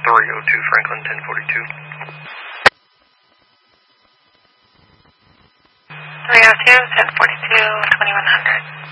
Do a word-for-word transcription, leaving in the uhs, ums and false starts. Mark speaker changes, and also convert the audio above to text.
Speaker 1: three oh two Franklin, ten forty-two.
Speaker 2: three oh two, ten forty-two, twenty-one hundred.